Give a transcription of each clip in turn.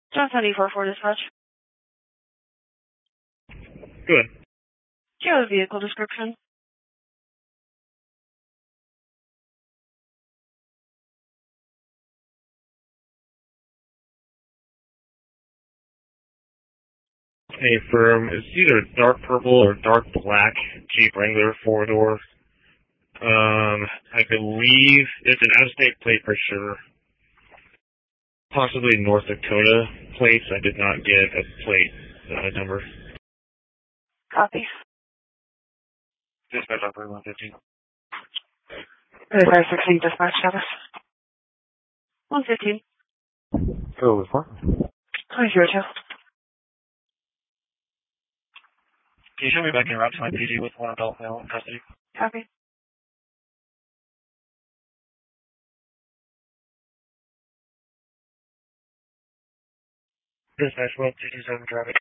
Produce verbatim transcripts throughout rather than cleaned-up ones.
Johnson E four four dispatch. Good. Do you have a vehicle description? Hey, firm. It's either dark purple or dark black Jeep Wrangler four door. Um, I believe it's an out-of-state plate for sure. Possibly North Dakota plates. I did not get a plate uh, number. Copy. Dispatch operator one fifteen. thirty-five sixteen dispatch status. one fifteen. Go with what? twenty zero two. Can you show me back in route to my P G with one adult male in custody? Copy. Dispatch one two two seven traffic.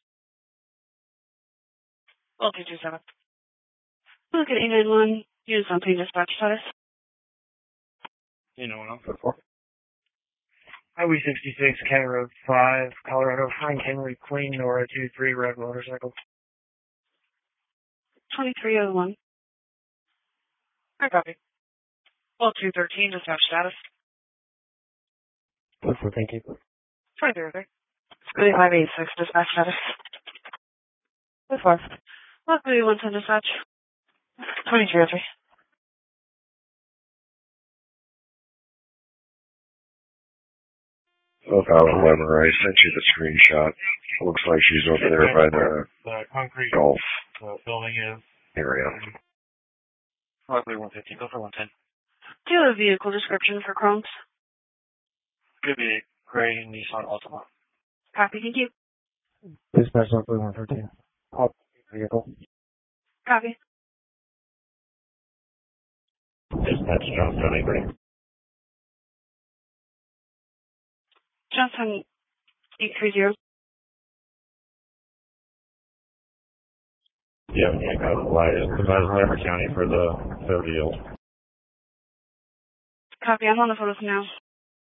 one two two seven. Look at eight nine one. Use something dispatch status. You know what I'm for for. Highway sixty-six, County Road five, Colorado, Frank Henry, Queen, Nora two three, red motorcycle. twenty-three oh one. I copy. twelve two thirteen dispatch status. Listen, thank you. twenty-three oh three. thirty-five eighty-six dispatch status. With four. one three one ten dispatch. twenty-three oh three. Oh, however, I sent you the screenshot. Looks like she's over there by the, the concrete golf uh, building is area. roughly one fifty. Go for one ten. Do you have a vehicle description for Chromes? Could be a gray Nissan Altima. Copy, thank you. Dispatch roughly one thirteen. Pop vehicle. Copy. Dispatch Johnson eight. Johnson eight three zero. Yeah, yeah, got the light. It's about Larimer County for the thirty yield. Copy, I'm on the photos now.